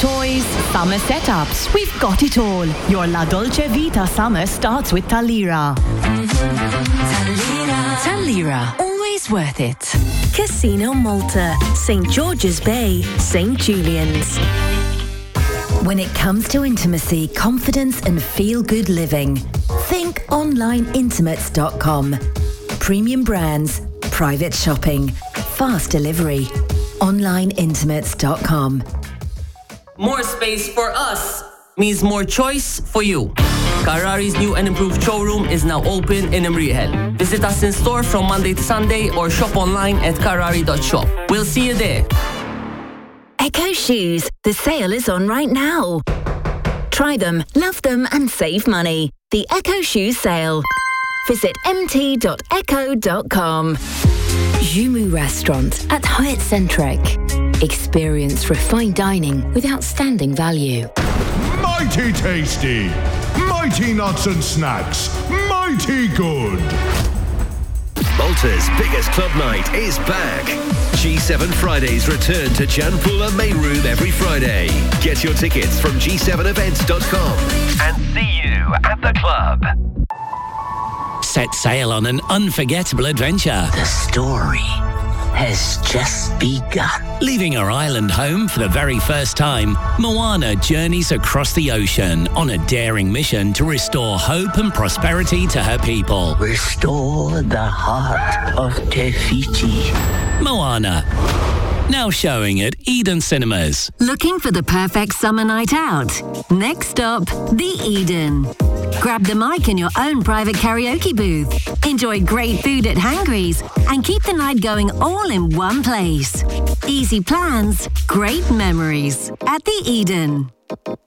toys, summer setups. We've got it all. Your La Dolce Vita summer starts with Talira. Talira, always worth it. Casino Malta, St. George's Bay, St. Julian's. When it comes to intimacy, confidence and feel-good living, think onlineintimates.com. Premium brands, private shopping, fast delivery. onlineintimates.com. More space for us means more choice for you. Carrari's new and improved showroom is now open in Imriel. Visit us in store from Monday to Sunday or shop online at carrari.shop. We'll see you there. Echo Shoes, the sale is on right now. Try them, love them and save money. The Echo Shoes sale. Visit mt.echo.com. Jumu Restaurant at Hyatt Centric. Experience refined dining with outstanding value. Mighty tasty! Mighty nuts and snacks! Mighty good! Malta's biggest club night is back. G7 Fridays return to Janpula Main Room every Friday. Get your tickets from g7events.com and see you at the club. Set sail on an unforgettable adventure. The story has just begun. Leaving her island home for the very first time, Moana journeys across the ocean on a daring mission to restore hope and prosperity to her people. Restore the heart of Te Fiti. Moana. Now showing at Eden Cinemas. Looking for the perfect summer night out? Next stop, the Eden. Grab the mic in your own private karaoke booth. Enjoy great food at Hangry's and keep the night going all in one place. Easy plans, great memories at the Eden.